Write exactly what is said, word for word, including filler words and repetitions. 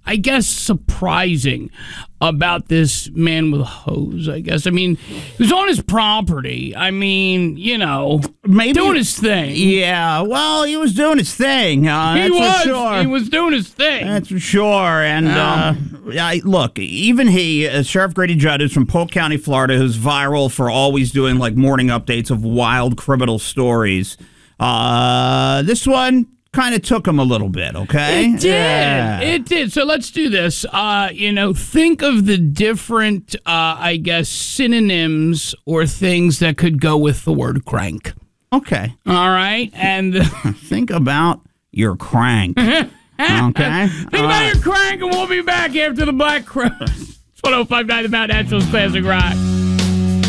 I guess, surprising about this man with a hose, I guess. I mean, he was on his property. I mean, you know, Maybe, doing his thing. Yeah, well, he was doing his thing. Uh, He that's was. For sure. He was doing his thing. That's for sure. And uh, I, look, even he, uh, Sheriff Grady Judd, is from Polk County, Florida, who's viral for always doing like morning updates of wild criminal stories. Uh, this one kind of took him a little bit, okay? It did. Yeah. It did. So let's do this. Uh, you know, think of the different, uh, I guess, synonyms or things that could go with the word crank. Okay. All right. And think about your crank. Okay? Think about your crank, and we'll be back after the Black Crows. It's one oh five point nine The Mount Natural's Classic Rock.